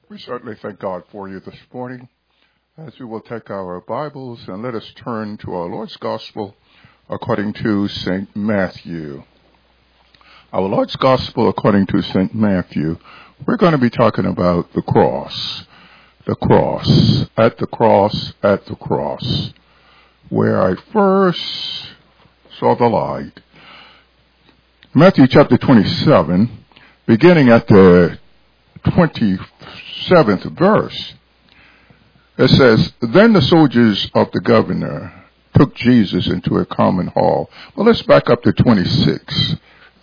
We certainly thank God for you this morning as we will take our Bibles and let us turn to our Lord's Gospel according to St. Matthew. Our Lord's Gospel according to St. Matthew, we're going to be talking about the cross. The cross, at the cross, at the cross, where I first saw the light. Matthew chapter 27, beginning at the 27th verse, it says, Then the soldiers of the governor took Jesus into a common hall. Well, let's back up to 26.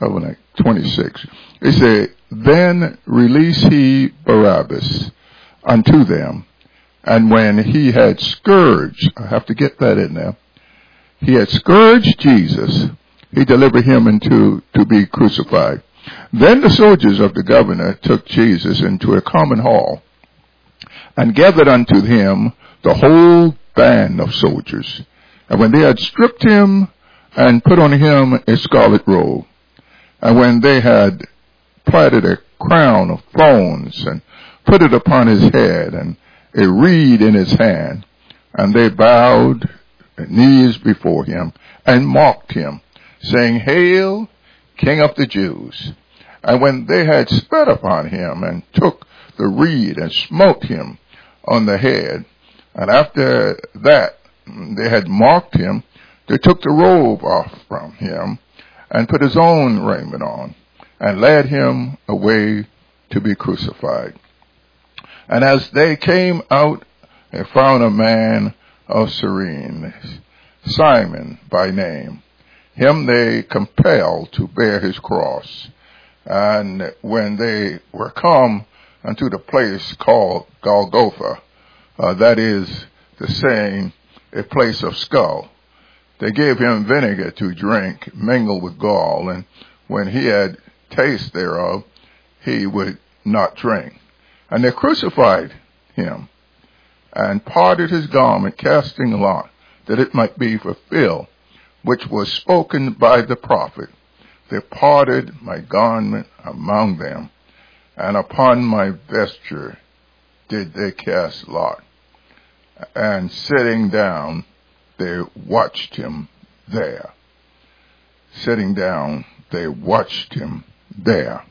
26. It said, Then release he Barabbas unto them. And when he had scourged, I have to get that in there, he had scourged Jesus, he delivered him to be crucified. Then the soldiers of the governor took Jesus into a common hall and gathered unto him the whole band of soldiers. And when they had stripped him and put on him a scarlet robe, and when they had platted a crown of thorns and put it upon his head and a reed in his hand, and they bowed their knees before him and mocked him, saying, Hail, King of the Jews. And when they had spat upon him and took the reed and smote him on the head, and after that they had mocked him, they took the robe off from him and put his own raiment on and led him away to be crucified. And as they came out, they found a man of Cyrene, Simon by name. Him they compelled to bear his cross. And when they were come unto the place called Golgotha, that is the saying, a place of skull, they gave him vinegar to drink, mingled with gall, and when he had taste thereof, he would not drink. And they crucified him, and parted his garment, casting a lot, that it might be fulfilled, which was spoken by the prophet. They parted my garment among them, and upon my vesture did they cast lot. And sitting down, they watched him there. Sitting down, they watched him there.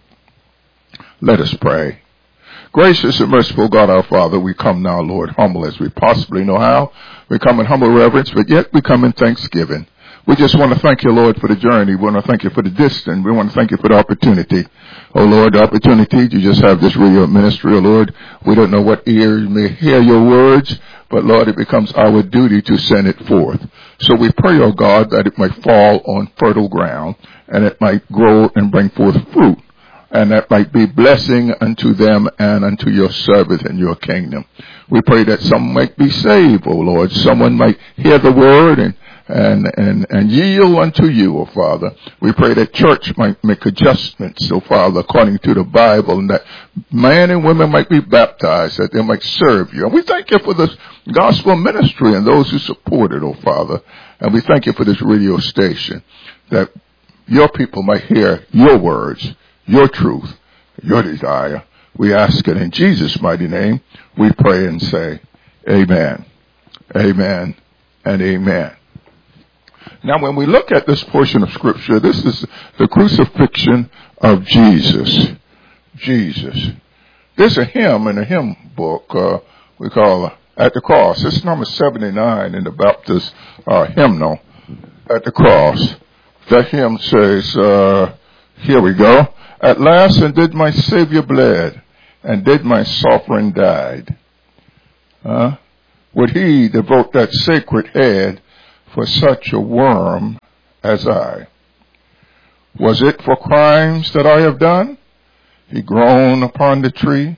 Let us pray. Gracious and merciful God our Father, we come now, Lord, humble as we possibly know how. We come in humble reverence, but yet we come in thanksgiving. We just want to thank you, Lord, for the journey. We want to thank you for the distance. We want to thank you for the opportunity. Oh, Lord, the opportunity to just have this radio ministry, oh, Lord. We don't know what ears may hear your words, but, Lord, it becomes our duty to send it forth. So we pray, oh, God, that it might fall on fertile ground and it might grow and bring forth fruit. And that might be blessing unto them and unto your service and your kingdom. We pray that some might be saved, O Lord. Someone might hear the word and yield unto you, O Father. We pray that church might make adjustments, O Father, according to the Bible, and that men and women might be baptized, that they might serve you. And we thank you for this gospel ministry and those who support it, O Father. And we thank you for this radio station, that your people might hear your words, your truth, your desire. We ask it in Jesus' mighty name. We pray and say, Amen, Amen, and Amen. Now, when we look at this portion of Scripture, this is the crucifixion of Jesus. Jesus. There's a hymn in a hymn book we call At the Cross. It's number 79 in the Baptist hymnal, At the Cross. That hymn says, here we go. At last, and did my Savior bled, and did my sovereign died. Would he devote that sacred head for such a worm as I? Was it for crimes that I have done? He groaned upon the tree.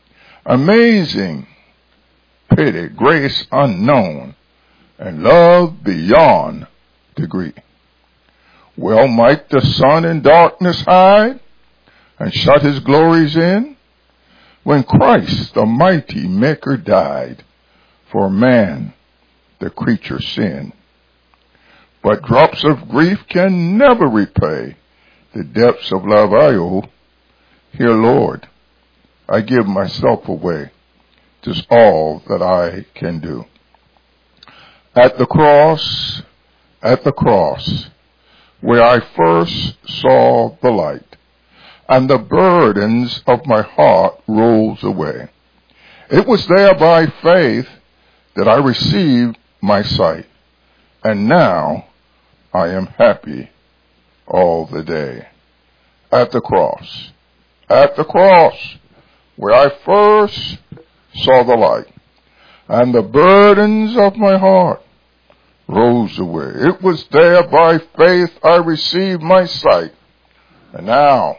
Amazing pity, grace unknown, and love beyond degree. Well, might the sun in darkness hide and shut his glories in, when Christ, the mighty Maker, died for man, the creature sin. But drops of grief can never repay the depths of love I owe. Here, Lord, I give myself away. 'Tis all that I can do. At the cross, where I first saw the light, and the burdens of my heart rolls away. It was there by faith that I received my sight, and now I am happy all the day. At the cross, where I first saw the light, and the burdens of my heart rose away. It was there by faith I received my sight, and now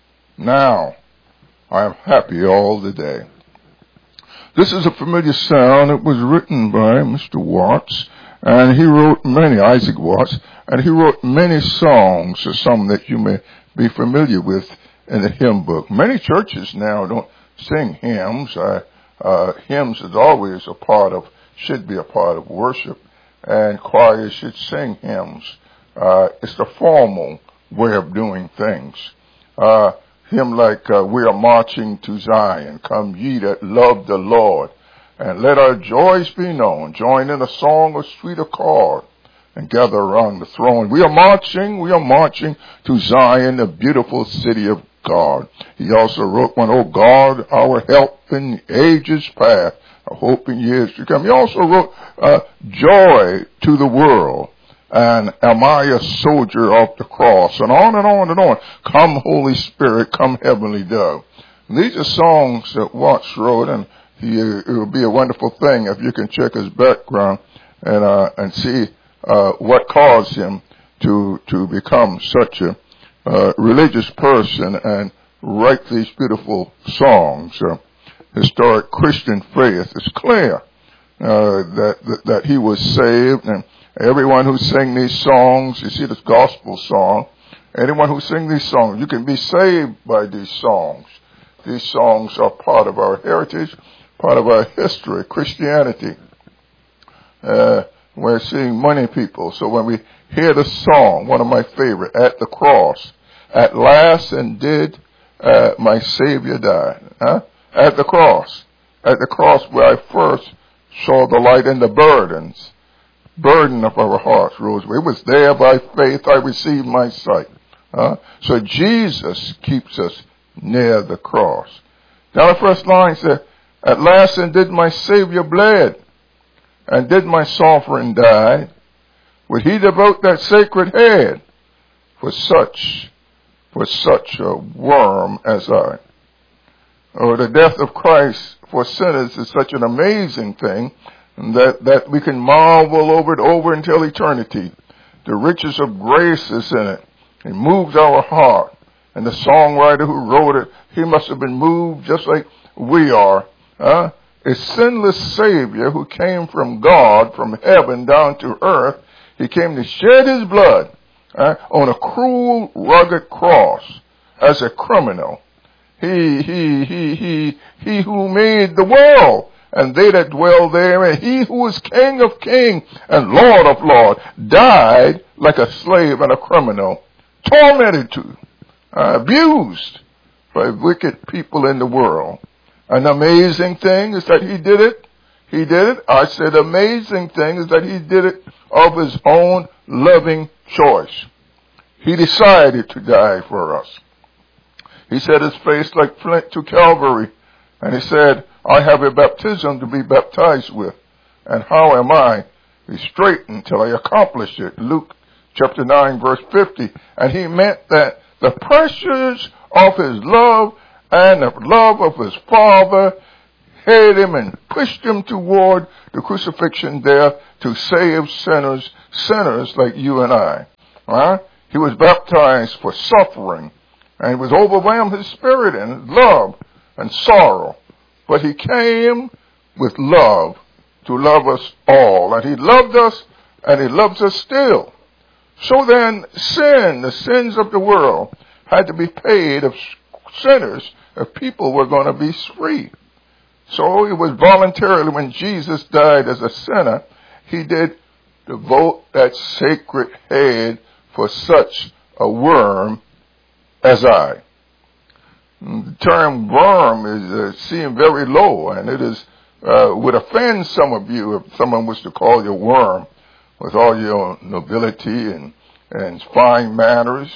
I am happy all the day. This is a familiar sound. It was written by Mr. Watts, and he wrote many, Isaac Watts, and he wrote many songs, or some that you may be familiar with in the hymn book. Many churches now don't sing hymns. Hymns is always should be a part of worship, and choirs should sing hymns. It's the formal way of doing things. Hymn like, we are marching to Zion, come ye that love the Lord, and let our joys be known, join in a song of sweet accord, and gather around the throne. We are marching to Zion, the beautiful city of God. He also wrote one, O God, our help in ages past, a hope in years to come. He also wrote, joy to the world, and am I a soldier of the cross, and on and on and on. Come Holy Spirit, come Heavenly Dove. And these are songs that Watts wrote, and it would be a wonderful thing if you can check his background and see what caused him to become such a religious person and write these beautiful songs. Historic Christian faith is clear that he was saved, and everyone who sang these songs, you see this gospel song, anyone who sing these songs, you can be saved by these songs. These songs are part of our heritage, part of our history, Christianity. We're seeing many people. So when we hear the song, one of my favorite, At the Cross, at last and did my Savior die. At the cross where I first saw the light, and the burden of our hearts rose away. It was there by faith I received my sight. So Jesus keeps us near the cross. Now the first line says, at last and did my Savior bled, and did my sovereign die. Would he devote that sacred head for such a worm as I? Or the death of Christ for sinners is such an amazing thing that we can marvel over it over until eternity. The riches of grace is in it. It moves our heart. And the songwriter who wrote it, he must have been moved just like we are. A sinless Savior who came from God, from heaven down to earth. He came to shed his blood on a cruel, rugged cross as a criminal. He who made the world and they that dwell there, and he who is King of kings and Lord of lords, died like a slave and a criminal, tormented to, abused by wicked people in the world. An amazing thing is that he did it. He did it. I said amazing thing is that he did it of his own loving choice. He decided to die for us. He set his face like flint to Calvary, and he said, I have a baptism to be baptized with, and how am I? Be straightened till I accomplish it. Luke chapter 9 verse 50. And he meant that the pressures of his love and the love of his Father had him and pushed him toward the crucifixion there to save sinners like you and I. He was baptized for suffering, and he was overwhelmed his spirit and his love and sorrow. But he came with love to love us all. And he loved us, and he loves us still. So then the sins of the world had to be paid of sinners if people were going to be free. So it was voluntarily when Jesus died as a sinner, he did devote that sacred head for such a worm as I. The term worm is seemed very low, and it is would offend some of you if someone was to call you a worm with all your nobility and fine manners,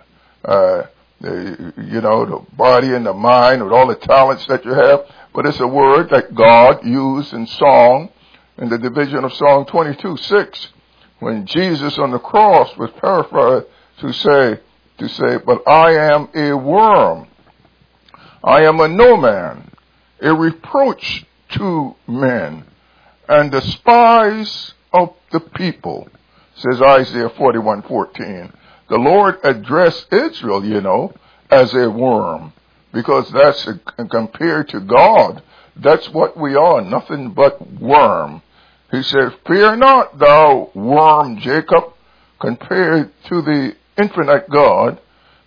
the body and the mind with all the talents that you have. But it's a word that God used in song, in the division of Psalm 22:6, when Jesus on the cross was paraphrased to say, but I am a worm. I am a no man, a reproach to men, and despise of the people, says Isaiah 41:14. The Lord addressed Israel, as a worm, because that's compared to God. That's what we are, nothing but worm. He said, fear not, thou worm Jacob, compared to the infinite God.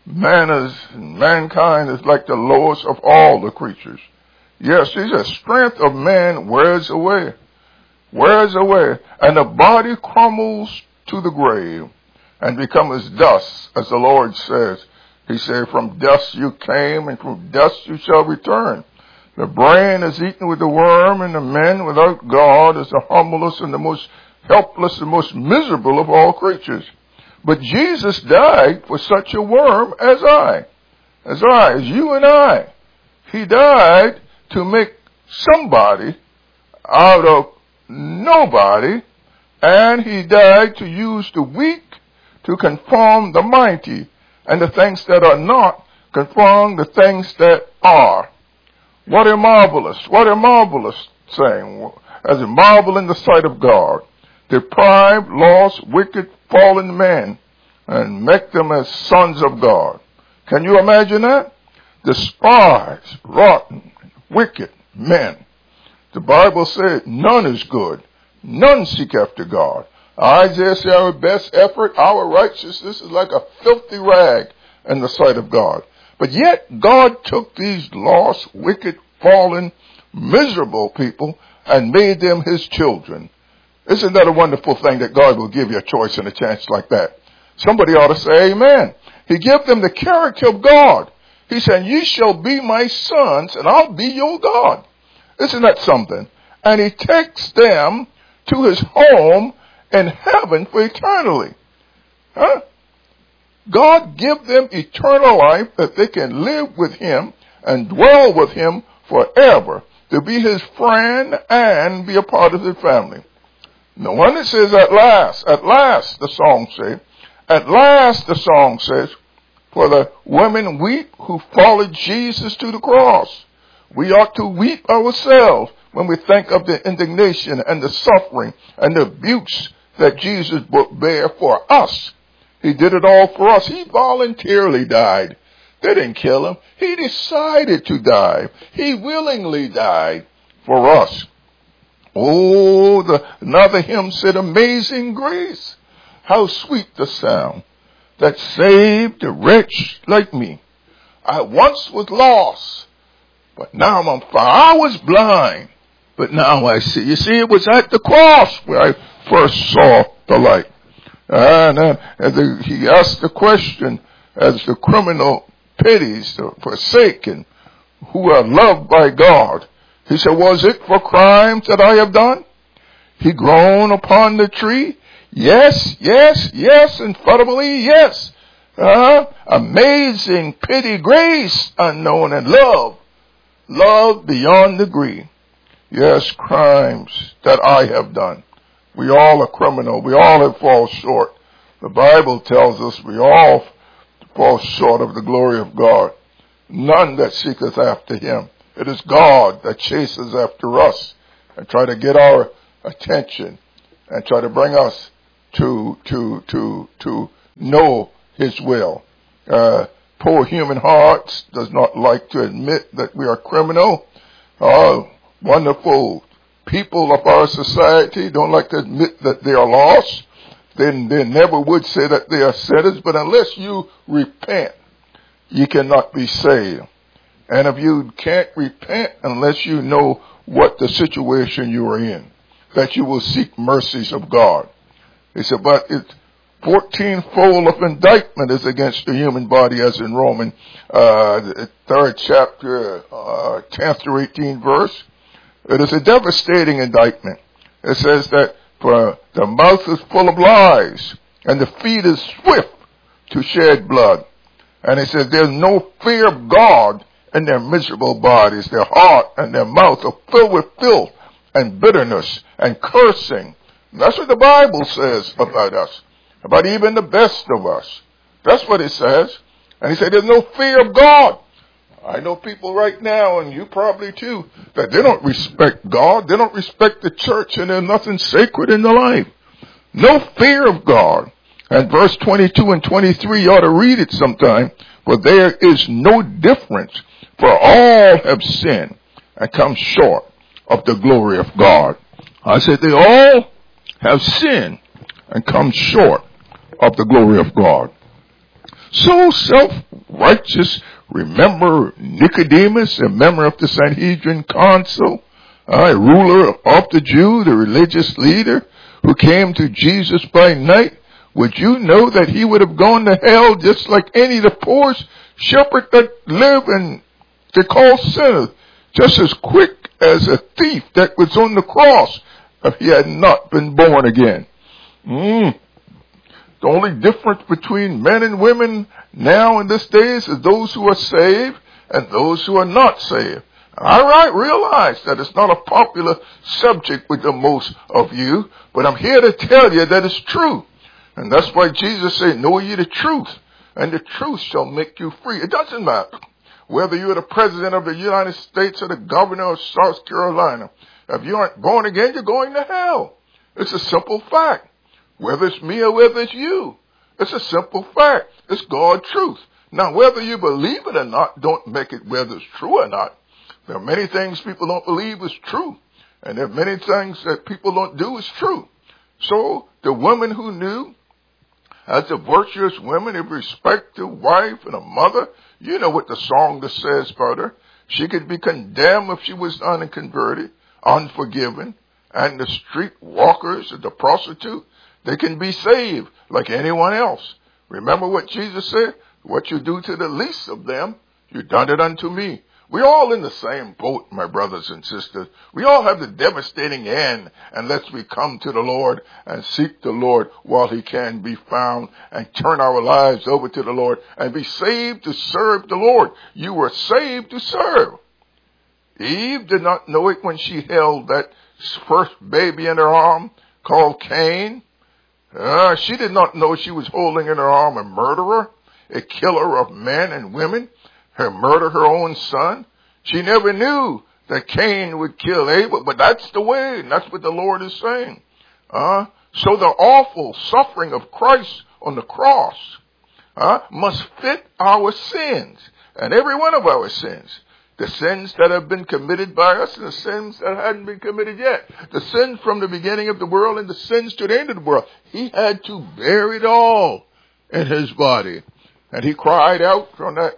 Mankind is like the lowest of all the creatures. Yes, he says, strength of man wears away, and the body crumbles to the grave and becomes dust, as the Lord says. He said, from dust you came, and from dust you shall return. The brain is eaten with the worm, and the man without God is the humblest and the most helpless and most miserable of all creatures. But Jesus died for such a worm as you and I. He died to make somebody out of nobody, and he died to use the weak to conform the mighty, and the things that are not conform the things that are. What a marvelous saying. As a marvel in the sight of God. Deprived, lost, wicked, fallen men, and make them as sons of God. Can you imagine that? Despised, rotten, wicked men. The Bible said none is good. None seek after God. Isaiah said our best effort, our righteousness is like a filthy rag in the sight of God. But yet God took these lost, wicked, fallen, miserable people and made them his children. Isn't that a wonderful thing that God will give you a choice and a chance like that? Somebody ought to say amen. He gave them the character of God. He said, ye shall be my sons and I'll be your God. Isn't that something? And he takes them to his home in heaven for eternally. God give them eternal life that they can live with him and dwell with him forever, to be his friend and be a part of his family. No wonder it says at last the song says, for the women weep who followed Jesus to the cross. We ought to weep ourselves when we think of the indignation and the suffering and the abuse that Jesus bare for us. He did it all for us. He voluntarily died. They didn't kill him. He decided to die. He willingly died for us. Oh, another hymn said, amazing grace. How sweet the sound that saved a wretch like me. I once was lost, but now I'm found. I was blind, but now I see. You see, it was at the cross where I first saw the light. He asked the question, as the criminal pities the forsaken who are loved by God. He said, was it for crimes that I have done? He groaned upon the tree. Yes, infallibly, yes. Amazing pity, grace unknown, and love beyond degree. Yes, crimes that I have done. We all are criminal. We all have fallen short. The Bible tells us we all fall short of the glory of God. None that seeketh after him. It is God that chases after us and try to get our attention and try to bring us to know his will. Poor human hearts does not like to admit that we are criminal. Wonderful people of our society don't like to admit that they are lost. They never would say that they are sinners, but unless you repent, you cannot be saved. And if you can't repent unless you know what the situation you are in, that you will seek mercies of God. He said, but 14-fold of indictment is against the human body, as in Romans, 3rd chapter, 10th through 18th verse. It is a devastating indictment. It says that for the mouth is full of lies, and the feet is swift to shed blood. And it says there's no fear of God in their miserable bodies. Their heart and their mouth are filled with filth and bitterness and cursing. And that's what the Bible says about us, about even the best of us. That's what it says. And he said there's no fear of God. I know people right now, and you probably too, that they don't respect God. They don't respect the church, and there's nothing sacred in their life. No fear of God. And verse 22 and 23, you ought to read it sometime. For there is no difference, for all have sinned and come short of the glory of God. I said they all have sinned and come short of the glory of God. So self-righteous, remember Nicodemus, a member of the Sanhedrin council, a ruler of the Jews, the religious leader who came to Jesus by night. Would you know that he would have gone to hell just like any of the poor shepherds that live and they call sinners, just as quick as a thief that was on the cross if he had not been born again? The only difference between men and women now in this days is those who are saved and those who are not saved. I realize that it's not a popular subject with the most of you, but I'm here to tell you that it's true. And that's why Jesus said, know ye the truth, and the truth shall make you free. It doesn't matter whether you're the president of the United States or the governor of South Carolina. If you aren't born again, you're going to hell. It's a simple fact. Whether it's me or whether it's you, it's a simple fact. It's God's truth. Now, whether you believe it or not, don't make it whether it's true or not. There are many things people don't believe is true. And there are many things that people don't do is true. So, the woman who knew, as a virtuous woman, if respect a wife and a mother, you know what the song that says about her. She could be condemned if she was unconverted, unforgiven, and the street walkers and the prostitute, they can be saved like anyone else. Remember what Jesus said? What you do to the least of them, you done it unto me. We're all in the same boat, my brothers and sisters. We all have the devastating end unless we come to the Lord and seek the Lord while he can be found and turn our lives over to the Lord and be saved to serve the Lord. You were saved to serve. Eve did not know it when she held that first baby in her arm called Cain. She did not know she was holding in her arm a murderer, a killer of men and women, her murder her own son. She never knew that Cain would kill Abel, but that's the way, and that's what the Lord is saying. So the awful suffering of Christ on the cross must fit our sins, and every one of our sins. The sins that have been committed by us and the sins that hadn't been committed yet. The sins from the beginning of the world and the sins to the end of the world. He had to bear it all in his body. And he cried out from that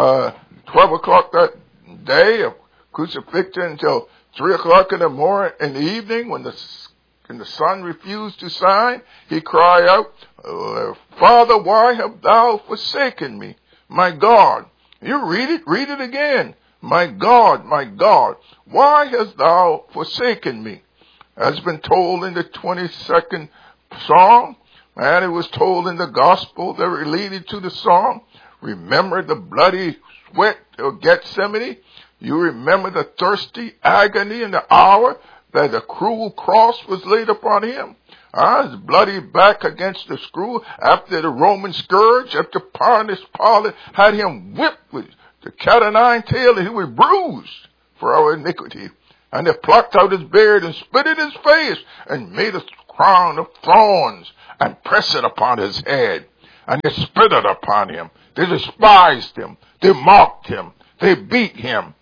12 o'clock that day of crucifixion until 3 o'clock in the morning, in the evening when the sun refused to shine. He cried out, Father, why have thou forsaken me? My God. You read it again. My God, why hast thou forsaken me? As been told in the 22nd Psalm, and it was told in the gospel that related to the song. Remember the bloody sweat of Gethsemane? You remember the thirsty agony in the hour that the cruel cross was laid upon him? His bloody back against the screw after the Roman scourge, after Pontius Pilate had him whipped with the cat o' nine tails, and he was bruised for our iniquity. And they plucked out his beard and spit in his face and made a crown of thorns and pressed it upon his head. And they spit it upon him. They despised him. They mocked him. They beat him.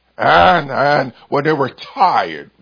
And when they were tired,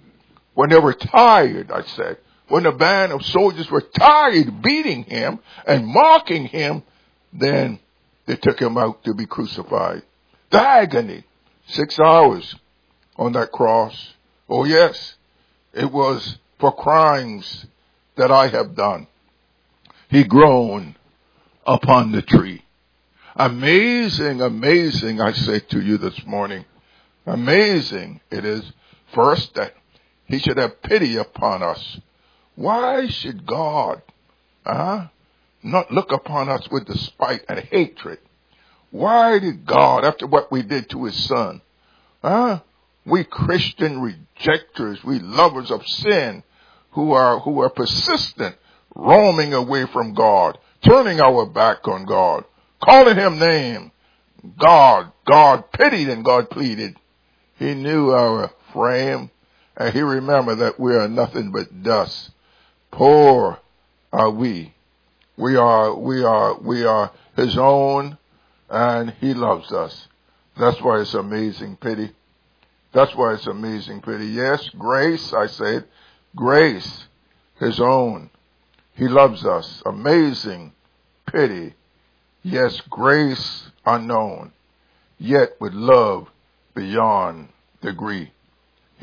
I said, when the band of soldiers were tired beating him and mocking him, then they took him out to be crucified. The agony, 6 hours on that cross. Oh yes, it was for crimes that I have done. he groaned upon the tree. Amazing, amazing, I say to you this morning. Amazing it is, first, that he should have pity upon us. Why should God not look upon us with despite and hatred? Why did God, after what we did to his son, we Christian rejectors, we lovers of sin, who are persistent, roaming away from God, turning our back on God, calling him name, God pitied and God pleaded. He knew our frame, and he remembered that we are nothing but dust. Poor are we. We are his own, and he loves us. That's why it's amazing pity. That's why it's amazing pity. Yes, grace, I said, grace, his own. He loves us. Amazing pity. Yes, grace unknown, yet with love beyond degree. The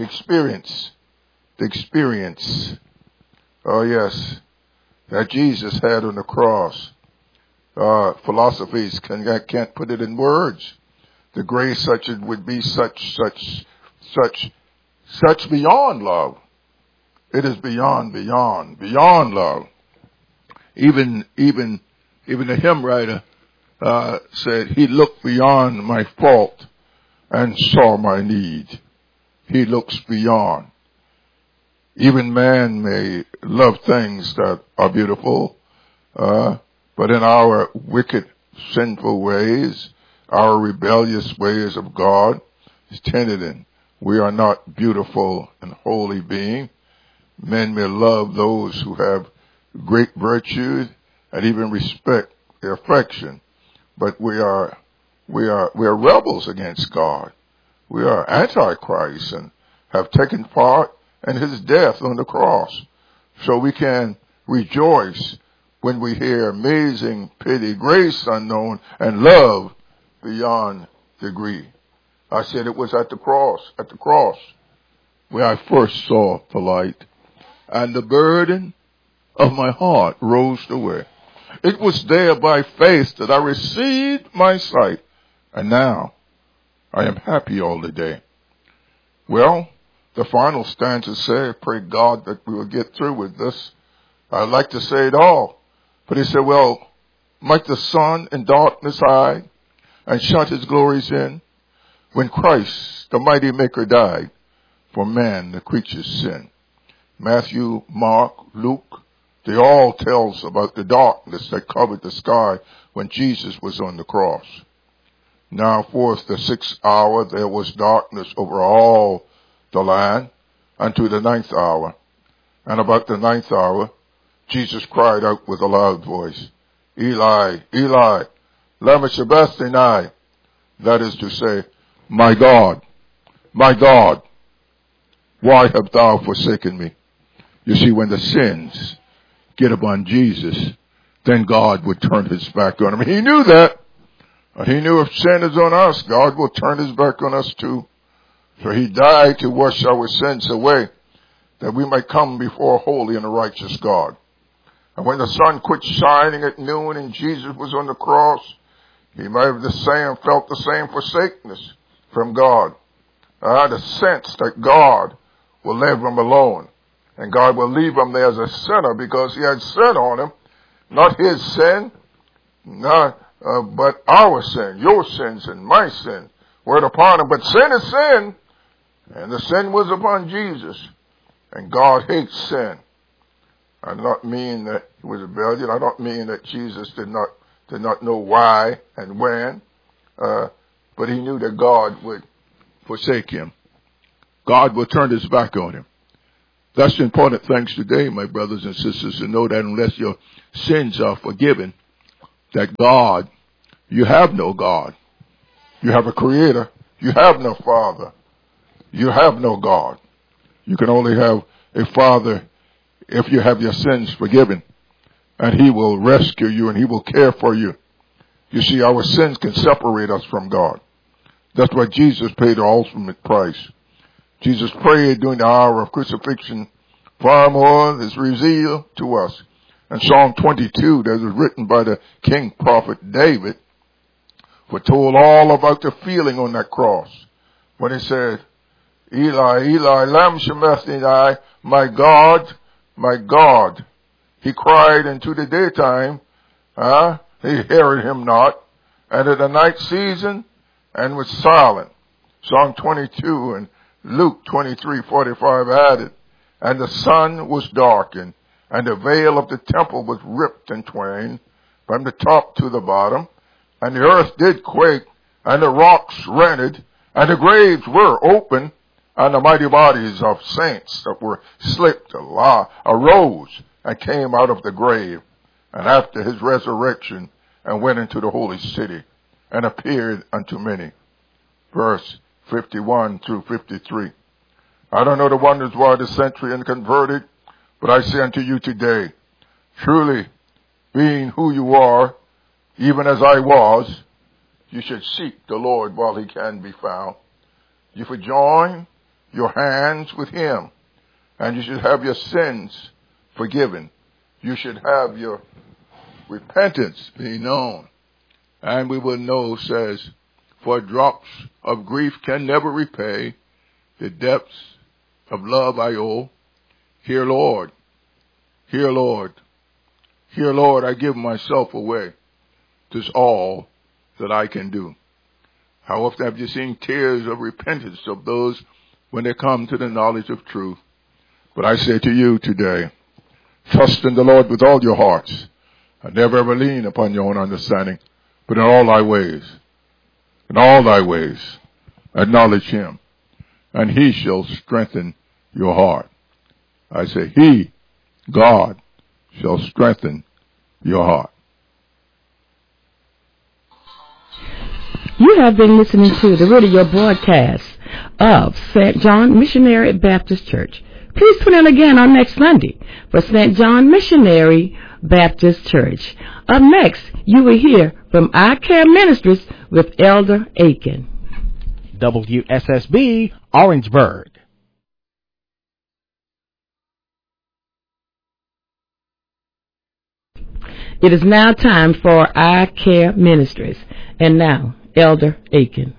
experience, oh yes, that Jesus had on the cross. Philosophies can't put it in words. The grace such it would be such beyond love. It is beyond love. Even the hymn writer said, he looked beyond my fault and saw my need. He looks beyond. Even man may love things that are beautiful, but in our wicked, sinful ways, our rebellious ways of God is tainted in. We are not beautiful and holy beings. Men may love those who have great virtues and even respect their affection, but we are rebels against God. We are antichrist and have taken part in his death on the cross. So we can rejoice when we hear amazing pity, grace unknown, and love beyond degree. I said it was at the cross where I first saw the light, and the burden of my heart rose away. It was there by faith that I received my sight, and now I am happy all the day. Well, the final stanza says, pray God that we will get through with this. I'd like to say it all, but he said, well, might the sun in darkness hide and shut his glories in, when Christ, the mighty maker, died for man, the creature's sin. Matthew, Mark, Luke, they all tells about the darkness that covered the sky when Jesus was on the cross. Now forth the 6th hour there was darkness over all the land unto the 9th hour. And about the 9th hour, Jesus cried out with a loud voice, Eli, Eli, lama sabachthani. That is to say, my God, why have thou forsaken me? You see, when the sins get upon Jesus, then God would turn his back on him. He knew that. He knew if sin is on us, God will turn his back on us too. So he died to wash our sins away, that we might come before a holy and a righteous God. And when the sun quit shining at noon and Jesus was on the cross, he might have felt the same forsakenness from God. The sense that God will leave him alone. And God will leave him there as a sinner because he had sin on him. Not his sin, but our sin, your sins and my sin were upon him. But sin is sin, and the sin was upon Jesus. And God hates sin. I do not mean that he was rebellious. I don't mean that Jesus did not know why and when, but he knew that God would forsake him. God will turn his back on him. That's the important things today, my brothers and sisters, to know that unless your sins are forgiven, that God, you have no God. You have a creator. You have no father. You have no God. You can only have a father if you have your sins forgiven. And he will rescue you and he will care for you. You see, our sins can separate us from God. That's why Jesus paid the ultimate price. Jesus prayed during the hour of crucifixion, far more is revealed to us And Psalm 22 that was written by the king prophet David foretold all about the feeling on that cross when he said, Eli, Eli, lama sabachthani, my God, my God. He cried into the daytime, he heard him not, and at the night season, and was silent. Psalm 22 and Luke 23:45 added, and the sun was darkened, and the veil of the temple was ripped in twain, from the top to the bottom, and the earth did quake, and the rocks rented, and the graves were open, and the mighty bodies of saints that were slipped arose and came out of the grave, and after his resurrection, and went into the holy city, and appeared unto many. Verse 51 through 53. I don't know the wonders why the century and converted, but I say unto you today, truly, being who you are, even as I was, you should seek the Lord while he can be found. You should join your hands with him, and you should have your sins forgiven. You should have your repentance be known. And we will know, says, for drops of grief can never repay the depths of love I owe. Here, Lord, here, Lord, here, Lord, I give myself away. 'Tis all that I can do. How often have you seen tears of repentance of those when they come to the knowledge of truth? But I say to you today, trust in the Lord with all your hearts, and never ever lean upon your own understanding, but in all thy ways, acknowledge him, and he shall strengthen your heart. I say, he, God, shall strengthen your heart. You have been listening to the radio broadcast of St. John Missionary Baptist Church. Please tune in again on next Sunday for St. John Missionary Baptist Church. Up next, you will hear from Eye Care Ministries with Elder Aiken. WSSB, Orangeburg. It is now time for Eye Care Ministries. And now, Elder Aiken.